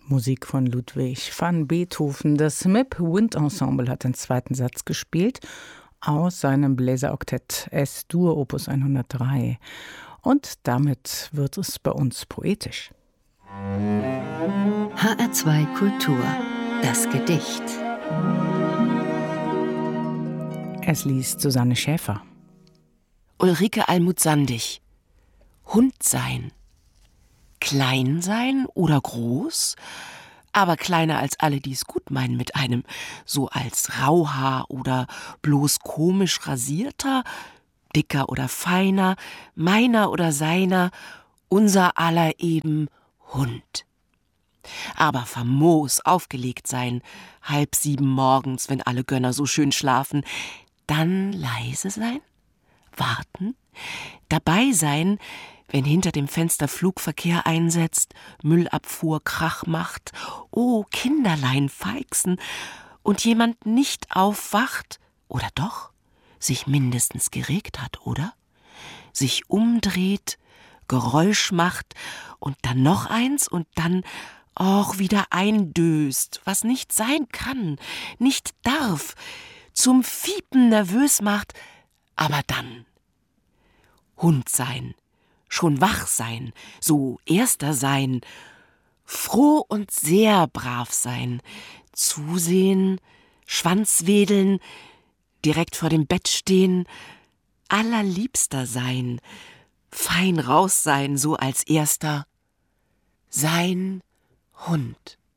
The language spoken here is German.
Musik von Ludwig van Beethoven. Das MIP Wind Ensemble hat den zweiten Satz gespielt aus seinem Bläseroktett S-Dur Opus 103. Und damit wird es bei uns poetisch. HR2 Kultur. Das Gedicht. Es liest Susanne Schäfer. Ulrike Almuth-Sandig. Hund sein. Klein sein oder groß, aber kleiner als alle, die es gut meinen mit einem, so als Rauhaar oder bloß komisch rasierter, dicker oder feiner, meiner oder seiner, unser aller eben Hund. Aber famos aufgelegt sein, 6:30 morgens, wenn alle Gönner so schön schlafen, dann leise sein, warten, dabei sein, wenn hinter dem Fenster Flugverkehr einsetzt, Müllabfuhr Krach macht, oh, Kinderlein feixen und jemand nicht aufwacht, oder doch, sich mindestens geregt hat, oder? Sich umdreht, Geräusch macht und dann noch eins und dann auch wieder eindöst, was nicht sein kann, nicht darf, zum Fiepen nervös macht, aber dann Hund sein, schon wach sein, so erster sein, froh und sehr brav sein, zusehen, Schwanz wedeln, direkt vor dem Bett stehen, allerliebster sein, fein raus sein, so als erster, sein Hund.